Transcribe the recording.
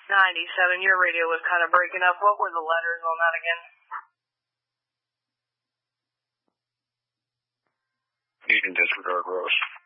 97, your radio was kind of breaking up. What were the letters on that again? You can disregard Rose.